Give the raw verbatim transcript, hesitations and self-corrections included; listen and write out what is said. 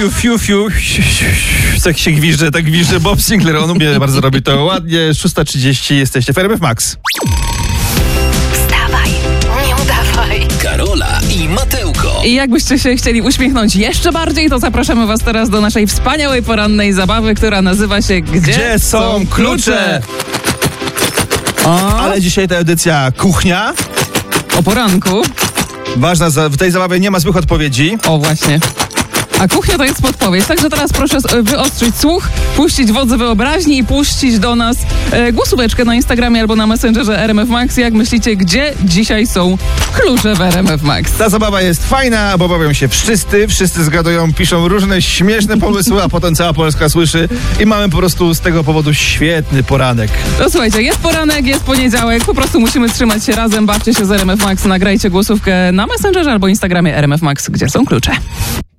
fiu, fiu, fiu. Tak się gwizdże, tak gwizdże Bob Sinclair. On umie bardzo robi to ładnie. szósta trzydzieści, jesteście w R M F Max. Wstawaj, nie udawaj. Karola i Mateuko. I jakbyście się chcieli uśmiechnąć jeszcze bardziej, to zapraszamy was teraz do naszej wspaniałej porannej zabawy, która nazywa się Gdzie, Gdzie są klucze? O, Ale dzisiaj ta edycja kuchnia. o poranku. Ważna, za- w tej zabawie nie ma złych odpowiedzi. O, właśnie. A kuchnia to jest podpowiedź, także teraz proszę s- wyostrzyć słuch, puścić wodze wyobraźni i puścić do nas e, głosóweczkę na Instagramie albo na Messengerze R M F Max. Jak myślicie, gdzie dzisiaj są klucze w R M F Max? Ta zabawa jest fajna, bo bawią się wszyscy, wszyscy zgadują, piszą różne śmieszne pomysły, a potem cała Polska słyszy i mamy po prostu z tego powodu świetny poranek. To słuchajcie, jest poranek, jest poniedziałek, po prostu musimy trzymać się razem, bawcie się z R M F Max, nagrajcie głosówkę na Messengerze albo Instagramie R M F Max, gdzie są klucze.